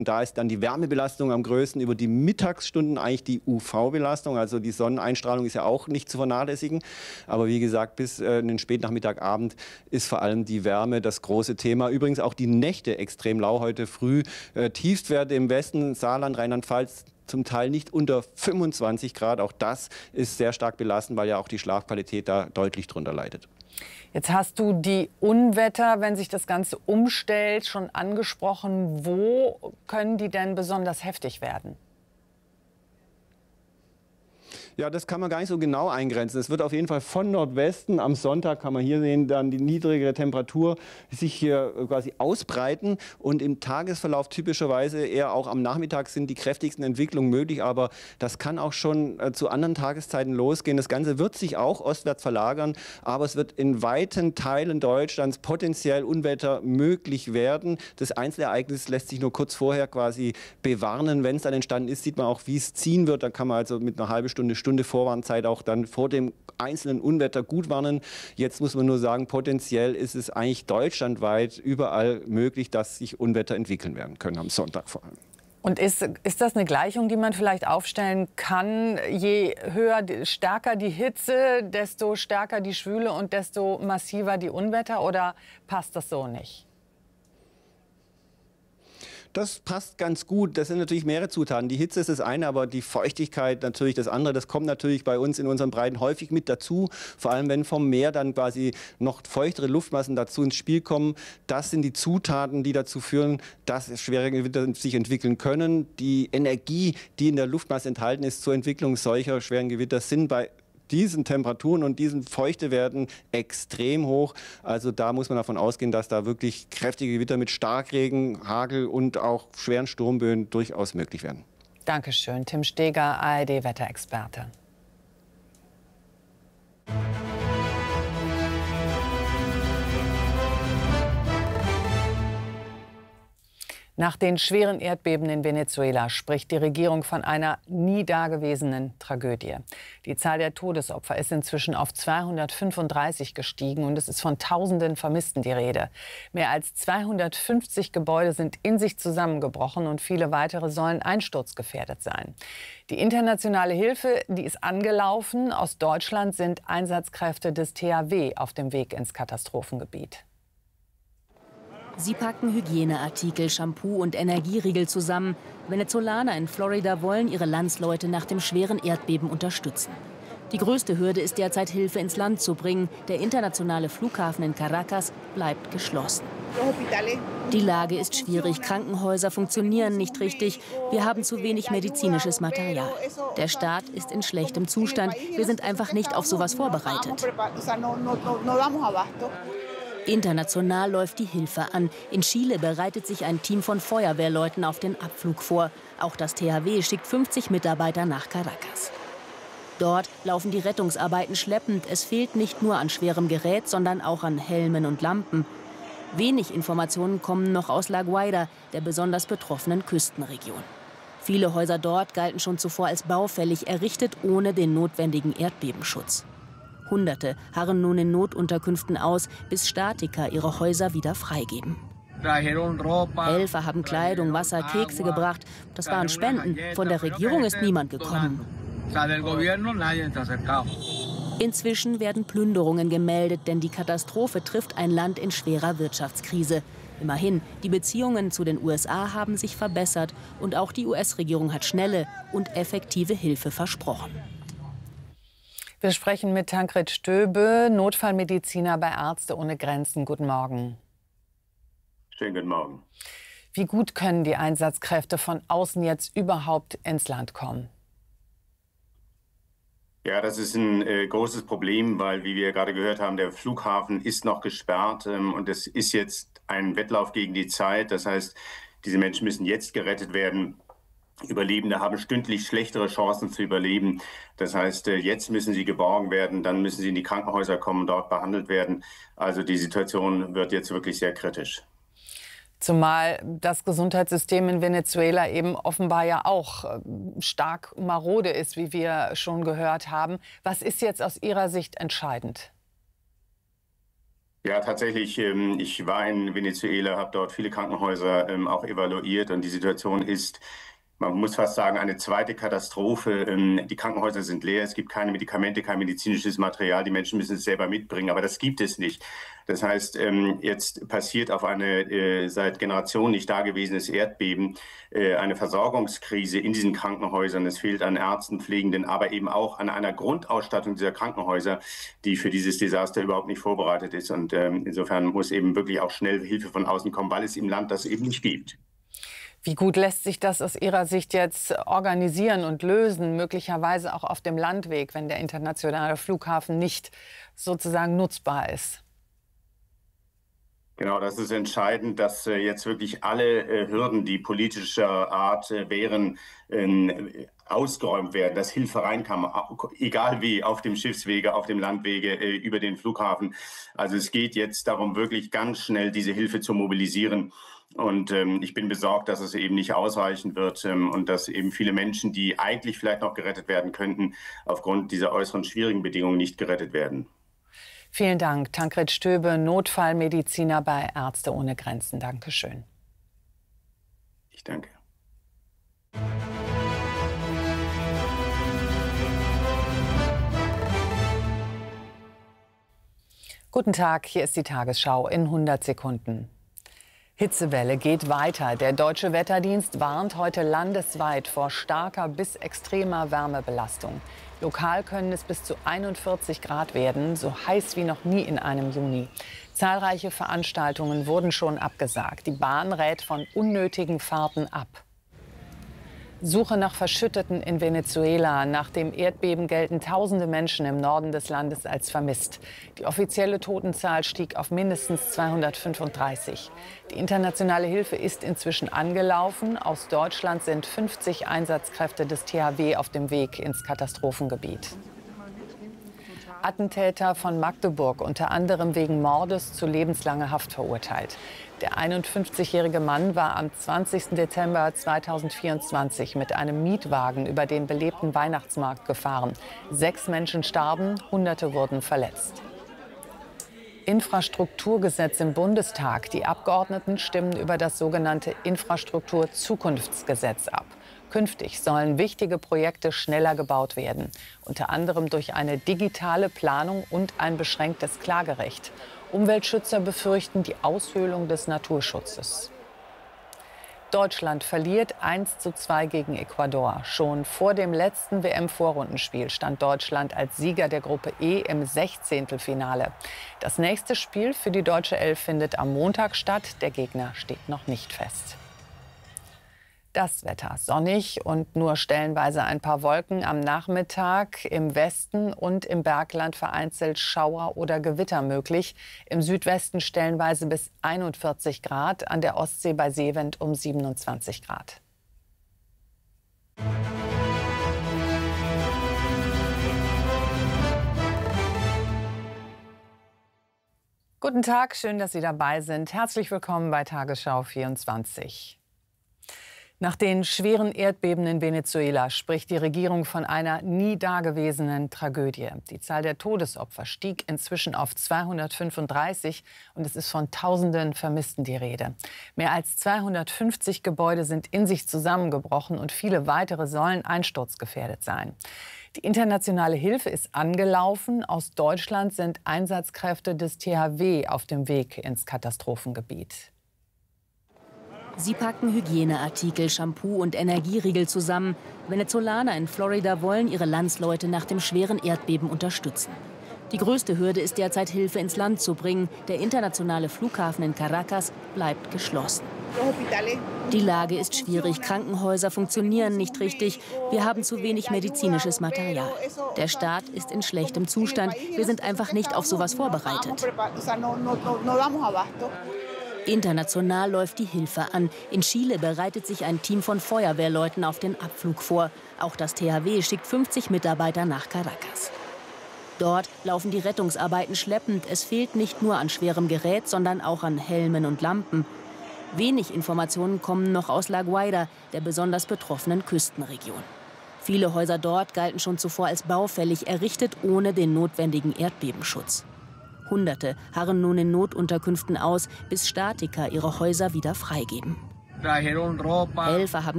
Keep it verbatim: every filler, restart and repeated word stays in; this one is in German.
Da ist dann die Wärmebelastung am größten, über die Mittagsstunden eigentlich die U V-Belastung. Also die Sonneneinstrahlung ist ja auch nicht zu vernachlässigen. Aber wie gesagt, bis äh, in den Spätnachmittag, Abend ist vor allem die Wärme das große Thema. Übrigens auch die Nächte extrem lau heute früh. Äh, Tiefstwerte im Westen, Saarland, Rheinland-Pfalz, zum Teil nicht unter fünfundzwanzig Grad. Auch das ist sehr stark belastend, weil ja auch die Schlafqualität da deutlich drunter leidet. Jetzt hast du die Unwetter, wenn sich das Ganze umstellt, schon angesprochen. Wo können die denn besonders heftig werden? Ja, das kann man gar nicht so genau eingrenzen. Es wird auf jeden Fall von Nordwesten, am Sonntag kann man hier sehen, dann die niedrigere Temperatur sich hier quasi ausbreiten. Und im Tagesverlauf typischerweise eher auch am Nachmittag sind die kräftigsten Entwicklungen möglich. Aber das kann auch schon äh, zu anderen Tageszeiten losgehen. Das Ganze wird sich auch ostwärts verlagern. Aber es wird in weiten Teilen Deutschlands potenziell Unwetter möglich werden. Das Einzelereignis lässt sich nur kurz vorher quasi bewarnen. Wenn es dann entstanden ist, sieht man auch, wie es ziehen wird. Da kann man also mit einer halben Stunde, Stunde Vorwarnzeit auch dann vor dem einzelnen Unwetter gut warnen. Jetzt muss man nur sagen, potenziell ist es eigentlich deutschlandweit überall möglich, dass sich Unwetter entwickeln werden können, am Sonntag vor allem. Und ist, ist das eine Gleichung, die man vielleicht aufstellen kann? Je höher, stärker die Hitze, desto stärker die Schwüle und desto massiver die Unwetter? Oder passt das so nicht? Das passt ganz gut. Das sind natürlich mehrere Zutaten. Die Hitze ist das eine, aber die Feuchtigkeit natürlich das andere. Das kommt natürlich bei uns in unseren Breiten häufig mit dazu. Vor allem, wenn vom Meer dann quasi noch feuchtere Luftmassen dazu ins Spiel kommen. Das sind die Zutaten, die dazu führen, dass schwere Gewitter sich entwickeln können. Die Energie, die in der Luftmasse enthalten ist zur Entwicklung solcher schweren Gewitter, sind bei diesen Temperaturen und diesen Feuchtewerten extrem hoch. Also da muss man davon ausgehen, dass da wirklich kräftige Gewitter mit Starkregen, Hagel und auch schweren Sturmböen durchaus möglich werden. Dankeschön, Tim Steger, A R D-Wetterexperte. Nach den schweren Erdbeben in Venezuela spricht die Regierung von einer nie dagewesenen Tragödie. Die Zahl der Todesopfer ist inzwischen auf zweihundertfünfunddreißig gestiegen und es ist von Tausenden Vermissten die Rede. Mehr als zweihundertfünfzig Gebäude sind in sich zusammengebrochen und viele weitere sollen einsturzgefährdet sein. Die internationale Hilfe, die ist angelaufen. Aus Deutschland sind Einsatzkräfte des T H W auf dem Weg ins Katastrophengebiet. Sie packen Hygieneartikel, Shampoo und Energieriegel zusammen. Venezolaner in Florida wollen ihre Landsleute nach dem schweren Erdbeben unterstützen. Die größte Hürde ist derzeit, Hilfe ins Land zu bringen. Der internationale Flughafen in Caracas bleibt geschlossen. Die Lage ist schwierig. Krankenhäuser funktionieren nicht richtig. Wir haben zu wenig medizinisches Material. Der Staat ist in schlechtem Zustand. Wir sind einfach nicht auf sowas vorbereitet. International läuft die Hilfe an. In Chile bereitet sich ein Team von Feuerwehrleuten auf den Abflug vor. Auch das T H W schickt fünfzig Mitarbeiter nach Caracas. Dort laufen die Rettungsarbeiten schleppend. Es fehlt nicht nur an schwerem Gerät, sondern auch an Helmen und Lampen. Wenig Informationen kommen noch aus La Guaira, der besonders betroffenen Küstenregion. Viele Häuser dort galten schon zuvor als baufällig, errichtet ohne den notwendigen Erdbebenschutz. Hunderte harren nun in Notunterkünften aus, bis Statiker ihre Häuser wieder freigeben. Helfer haben Kleidung, Wasser, Kekse gebracht. Das waren Spenden. Von der Regierung ist niemand gekommen. Inzwischen werden Plünderungen gemeldet, denn die Katastrophe trifft ein Land in schwerer Wirtschaftskrise. Immerhin, die Beziehungen zu den U S A haben sich verbessert und auch die U S-Regierung hat schnelle und effektive Hilfe versprochen. Wir sprechen mit Tancred Stöbe, Notfallmediziner bei Ärzte ohne Grenzen. Guten Morgen. Schönen guten Morgen. Wie gut können die Einsatzkräfte von außen jetzt überhaupt ins Land kommen? Ja, das ist ein äh, großes Problem, weil, wie wir gerade gehört haben, der Flughafen ist noch gesperrt ähm, und es ist jetzt ein Wettlauf gegen die Zeit. Das heißt, diese Menschen müssen jetzt gerettet werden. Überlebende haben stündlich schlechtere Chancen zu überleben. Das heißt, jetzt müssen sie geborgen werden, dann müssen sie in die Krankenhäuser kommen, dort behandelt werden. Also die Situation wird jetzt wirklich sehr kritisch. Zumal das Gesundheitssystem in Venezuela eben offenbar ja auch stark marode ist, wie wir schon gehört haben. Was ist jetzt aus Ihrer Sicht entscheidend? Ja, tatsächlich. Ähm, ich war in Venezuela, habe dort viele Krankenhäuser ähm, auch evaluiert und die Situation ist, man muss fast sagen, eine zweite Katastrophe. Ähm, die Krankenhäuser sind leer, es gibt keine Medikamente, kein medizinisches Material, die Menschen müssen es selber mitbringen, aber das gibt es nicht. Das heißt, ähm, jetzt passiert auf eine äh, seit Generationen nicht dagewesenes Erdbeben äh, eine Versorgungskrise in diesen Krankenhäusern. Es fehlt an Ärzten, Pflegenden, aber eben auch an einer Grundausstattung dieser Krankenhäuser, die für dieses Desaster überhaupt nicht vorbereitet ist. Und ähm, insofern muss eben wirklich auch schnell Hilfe von außen kommen, weil es im Land das eben nicht gibt. Wie gut lässt sich das aus Ihrer Sicht jetzt organisieren und lösen, möglicherweise auch auf dem Landweg, wenn der internationale Flughafen nicht sozusagen nutzbar ist? Genau, das ist entscheidend, dass äh, jetzt wirklich alle äh, Hürden, die politischer Art äh, wären, äh, ausgeräumt werden, dass Hilfe reinkam, egal wie, auf dem Schiffswege, auf dem Landwege, äh, über den Flughafen. Also es geht jetzt darum, wirklich ganz schnell diese Hilfe zu mobilisieren. Und ähm, ich bin besorgt, dass es eben nicht ausreichen wird ähm, und dass eben viele Menschen, die eigentlich vielleicht noch gerettet werden könnten, aufgrund dieser äußeren schwierigen Bedingungen nicht gerettet werden. Vielen Dank, Tankred Stöbe, Notfallmediziner bei Ärzte ohne Grenzen. Dankeschön. Ich danke. Guten Tag, hier ist die Tagesschau in hundert Sekunden. Hitzewelle geht weiter. Der Deutsche Wetterdienst warnt heute landesweit vor starker bis extremer Wärmebelastung. Lokal können es bis zu einundvierzig Grad werden, so heiß wie noch nie in einem Juni. Zahlreiche Veranstaltungen wurden schon abgesagt. Die Bahn rät von unnötigen Fahrten ab. Suche nach Verschütteten in Venezuela. Nach dem Erdbeben gelten tausende Menschen im Norden des Landes als vermisst. Die offizielle Totenzahl stieg auf mindestens zweihundertfünfunddreißig. Die internationale Hilfe ist inzwischen angelaufen. Aus Deutschland sind fünfzig Einsatzkräfte des T H W auf dem Weg ins Katastrophengebiet. Attentäter von Magdeburg, unter anderem wegen Mordes zu lebenslanger Haft verurteilt. Der einundfünfzigjährige Mann war am zwanzigsten Dezember zweitausendvierundzwanzig mit einem Mietwagen über den belebten Weihnachtsmarkt gefahren. Sechs Menschen starben, Hunderte wurden verletzt. Infrastrukturgesetz im Bundestag. Die Abgeordneten stimmen über das sogenannte Infrastrukturzukunftsgesetz ab. Künftig sollen wichtige Projekte schneller gebaut werden, unter anderem durch eine digitale Planung und ein beschränktes Klagerecht. Umweltschützer befürchten die Aushöhlung des Naturschutzes. Deutschland verliert eins zu zwei gegen Ecuador. Schon vor dem letzten W M-Vorrundenspiel stand Deutschland als Sieger der Gruppe E im Sechzehntelfinale. Das nächste Spiel für die deutsche Elf findet am Montag statt. Der Gegner steht noch nicht fest. Das Wetter sonnig und nur stellenweise ein paar Wolken am Nachmittag. Im Westen und im Bergland vereinzelt Schauer oder Gewitter möglich. Im Südwesten stellenweise bis einundvierzig Grad, an der Ostsee bei Seewind um siebenundzwanzig Grad. Guten Tag, schön, dass Sie dabei sind. Herzlich willkommen bei Tagesschau vierundzwanzig. Nach den schweren Erdbeben in Venezuela spricht die Regierung von einer nie dagewesenen Tragödie. Die Zahl der Todesopfer stieg inzwischen auf zweihundertfünfunddreißig und es ist von tausenden Vermissten die Rede. Mehr als zweihundertfünfzig Gebäude sind in sich zusammengebrochen und viele weitere sollen einsturzgefährdet sein. Die internationale Hilfe ist angelaufen. Aus Deutschland sind Einsatzkräfte des T H W auf dem Weg ins Katastrophengebiet. Sie packen Hygieneartikel, Shampoo und Energieriegel zusammen. Venezolaner in Florida wollen ihre Landsleute nach dem schweren Erdbeben unterstützen. Die größte Hürde ist derzeit, Hilfe ins Land zu bringen. Der internationale Flughafen in Caracas bleibt geschlossen. Die Lage ist schwierig. Krankenhäuser funktionieren nicht richtig. Wir haben zu wenig medizinisches Material. Der Staat ist in schlechtem Zustand. Wir sind einfach nicht auf sowas vorbereitet. International läuft die Hilfe an. In Chile bereitet sich ein Team von Feuerwehrleuten auf den Abflug vor. Auch das T H W schickt fünfzig Mitarbeiter nach Caracas. Dort laufen die Rettungsarbeiten schleppend. Es fehlt nicht nur an schwerem Gerät, sondern auch an Helmen und Lampen. Wenig Informationen kommen noch aus La Guaira, der besonders betroffenen Küstenregion. Viele Häuser dort galten schon zuvor als baufällig, errichtet ohne den notwendigen Erdbebenschutz. Hunderte harren nun in Notunterkünften aus, bis Statiker ihre Häuser wieder freigeben. Helfer haben